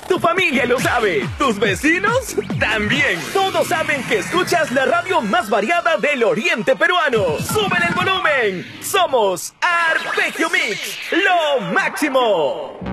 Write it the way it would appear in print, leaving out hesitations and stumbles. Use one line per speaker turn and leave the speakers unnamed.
Tu familia lo sabe, tus vecinos también. Todos saben que escuchas la radio más variada del oriente peruano. ¡Súbele el volumen! Somos Arpegio Mix, lo máximo.